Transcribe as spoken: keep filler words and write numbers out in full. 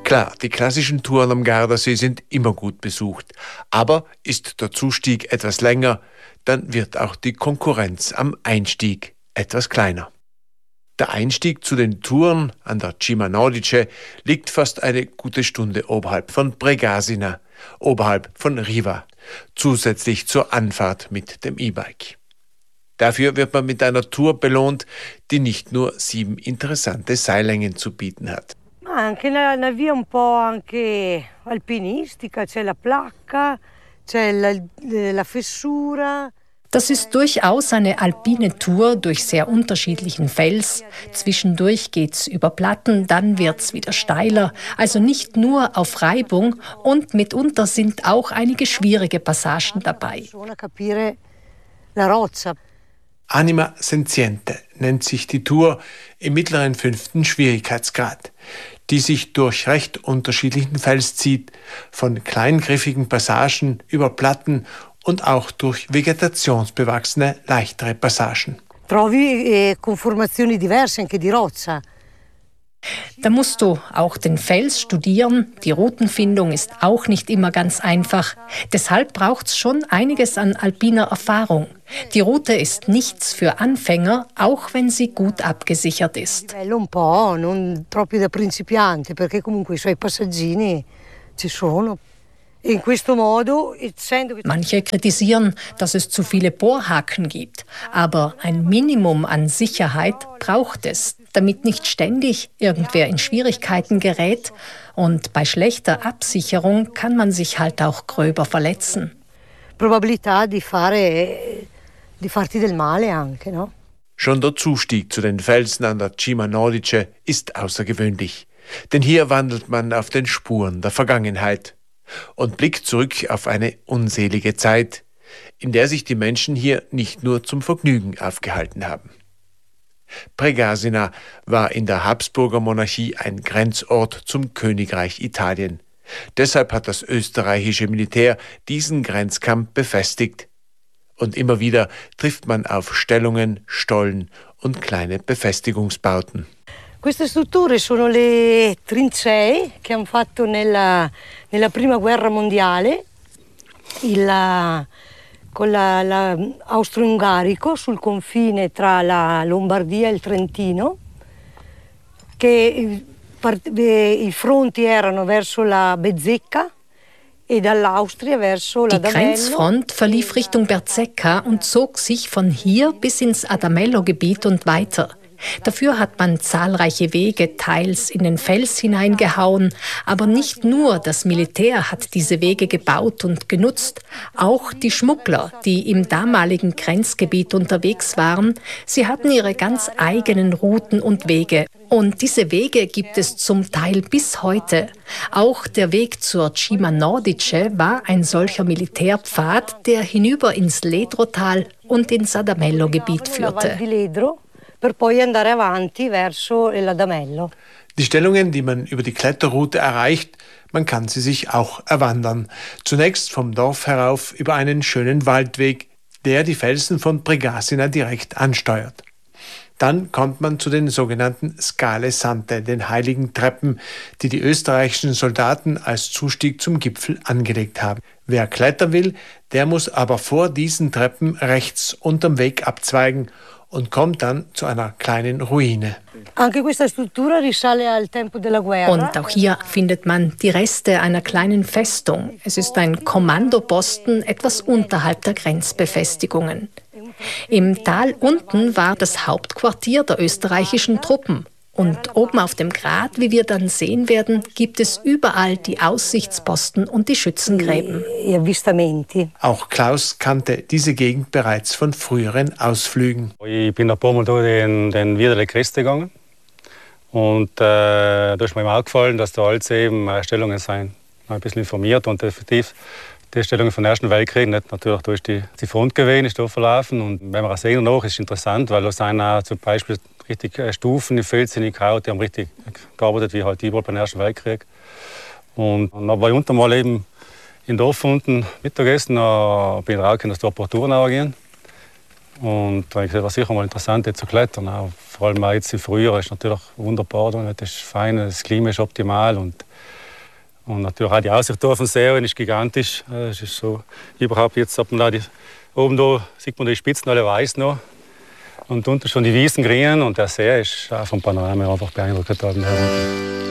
Klar, die klassischen Touren am Gardasee sind immer gut besucht. Aber ist der Zustieg etwas länger, dann wird auch die Konkurrenz am Einstieg etwas kleiner. Der Einstieg zu den Touren an der Cima Nordice liegt fast eine gute Stunde oberhalb von Pregasina, oberhalb von Riva, zusätzlich zur Anfahrt mit dem E-Bike. Dafür wird man mit einer Tour belohnt, die nicht nur sieben interessante Seillängen zu bieten hat. Anche una via un po' anche alpinistica, c'è la placca, c'è la, la fessura. Das ist durchaus eine alpine Tour durch sehr unterschiedlichen Fels. Zwischendurch geht's über Platten, dann wird's wieder steiler. Also nicht nur auf Reibung und mitunter sind auch einige schwierige Passagen dabei. Anima Senziente nennt sich die Tour im mittleren fünften Schwierigkeitsgrad, die sich durch recht unterschiedlichen Fels zieht, von kleingriffigen Passagen über Platten und auch durch vegetationsbewachsene, leichtere Passagen. Trovi eh, conformazioni diverse anche di roccia. Da musst du auch den Fels studieren. Die Routenfindung ist auch nicht immer ganz einfach. Deshalb braucht es schon einiges an alpiner Erfahrung. Die Route ist nichts für Anfänger, auch wenn sie gut abgesichert ist. Un po', non proprio da principiante, perché comunque i suoi passaggini ci sono. Manche kritisieren, dass es zu viele Bohrhaken gibt. Aber ein Minimum an Sicherheit braucht es, damit nicht ständig irgendwer in Schwierigkeiten gerät. Und bei schlechter Absicherung kann man sich halt auch gröber verletzen. Probabilità di fare, di farti del male anche, no? Schon der Zustieg zu den Felsen an der Cima Nordice ist außergewöhnlich. Denn hier wandelt man auf den Spuren der Vergangenheit und blickt zurück auf eine unselige Zeit, in der sich die Menschen hier nicht nur zum Vergnügen aufgehalten haben. Pregasina war in der Habsburger Monarchie ein Grenzort zum Königreich Italien. Deshalb hat das österreichische Militär diesen Grenzkamm befestigt. Und immer wieder trifft man auf Stellungen, Stollen und kleine Befestigungsbauten. Queste strutture sono le trincee che hanno fatto nella, nella prima guerra mondiale il, con la, la austro-ungarico sul confine tra la Lombardia e il Trentino, che i fronti erano verso la Bezzecca e dall'Austria verso l'Adamello. Die Grenzfront verlief Richtung Berzecca und zog sich von hier bis ins Adamello-Gebiet und weiter. Dafür hat man zahlreiche Wege teils in den Fels hineingehauen, aber nicht nur das Militär hat diese Wege gebaut und genutzt, auch die Schmuggler, die im damaligen Grenzgebiet unterwegs waren, sie hatten ihre ganz eigenen Routen und Wege. Und diese Wege gibt es zum Teil bis heute. Auch der Weg zur Cima Nordice war ein solcher Militärpfad, der hinüber ins Ledrotal und ins Adamello-Gebiet führte. Per poi andare avanti verso l'Adamello. Die Stellungen, die man über die Kletterroute erreicht, man kann sie sich auch erwandern. Zunächst vom Dorf herauf über einen schönen Waldweg, der die Felsen von Pregasina direkt ansteuert. Dann kommt man zu den sogenannten Scale Sante, den heiligen Treppen, die die österreichischen Soldaten als Zustieg zum Gipfel angelegt haben. Wer klettern will, der muss aber vor diesen Treppen rechts unterm Weg abzweigen und kommt dann zu einer kleinen Ruine. Und auch hier findet man die Reste einer kleinen Festung. Es ist ein Kommandoposten etwas unterhalb der Grenzbefestigungen. Im Tal unten war das Hauptquartier der österreichischen Truppen. Und oben auf dem Grat, wie wir dann sehen werden, gibt es überall die Aussichtsposten und die Schützengräben. Auch Klaus kannte diese Gegend bereits von früheren Ausflügen. Ich bin ein paar Mal durch den, den Widerle Creste gegangen. Und äh, da ist mir auch gefallen, dass da alles eben Stellungen sind. Ein bisschen informiert und effektiv. Die Stellungen vom Ersten Weltkrieg, nicht natürlich, da ist die, die Front gewesen, ist da verlaufen. Und wenn wir auch sehen, noch, ist es interessant, weil da sind auch zum Beispiel richtig Stufen im Feld sind gehauen, die haben richtig gearbeitet, wie halt überall beim Ersten Weltkrieg. Und dann war ich unten mal eben im Dorf unten Mittagessen, da bin ich rausgekommen, dass da ein paar Touren gehen. Und da habe ich gesagt, war sicher mal interessant, hier zu klettern. Auch vor allem auch jetzt im Frühjahr ist natürlich wunderbar. Das ist fein, das Klima ist optimal. Und, und natürlich auch die Aussicht auf den See ist gigantisch. Es ist so, überhaupt jetzt, ob man da die, oben da sieht man die Spitzen alle weiß noch. Und unten schon die Wiesen grün und der See ist auch vom Panorama einfach beeindruckend.